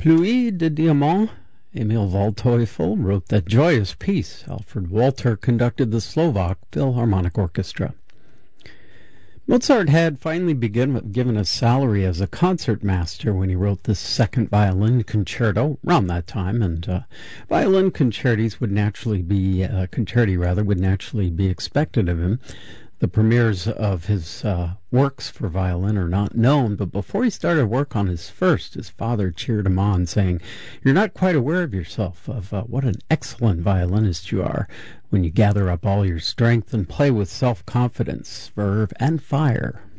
Pluie de Diamant. Emil Waldteufel wrote that joyous piece. Alfred Walter conducted the Slovak Philharmonic Orchestra. Mozart had finally been given a salary as a concertmaster when he wrote the second violin concerto around that time, and violin concerti would naturally be expected of him. The premieres of his works for violin are not known, but before he started work on his first, his father cheered him on, saying, "You're not quite aware of yourself, of what an excellent violinist you are, when you gather up all your strength and play with self-confidence, verve, and fire."